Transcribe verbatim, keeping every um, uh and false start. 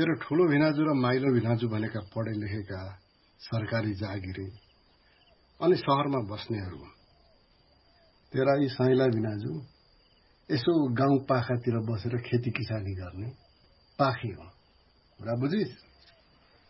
तेरो ठुलो भिनाजु र माइलो भिनाजु भनेका पढे लेखेका सरकारी जागिरे अनि शहरमा बस्नेहरू। तेरा यी साइला भिनाजु यसो गाउँ पाखातिर बसेर खेती किसानी गर्ने पाखी हो। कुरा बुझिस्?